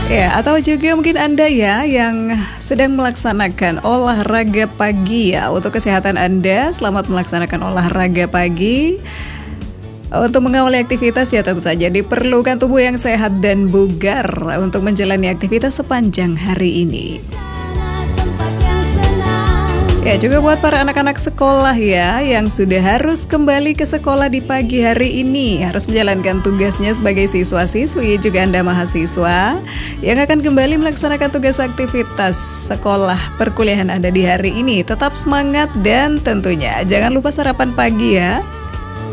Ya, atau juga mungkin Anda ya yang sedang melaksanakan olahraga pagi ya. Untuk kesehatan Anda, selamat melaksanakan olahraga pagi. Untuk mengawali aktivitas ya tentu saja diperlukan tubuh yang sehat dan bugar untuk menjalani aktivitas sepanjang hari ini. Ya, juga buat para anak-anak sekolah ya yang sudah harus kembali ke sekolah di pagi hari ini, harus menjalankan tugasnya sebagai siswa-siswi, juga Anda mahasiswa yang akan kembali melaksanakan tugas aktivitas sekolah perkuliahan Anda di hari ini. Tetap semangat dan tentunya jangan lupa sarapan pagi ya.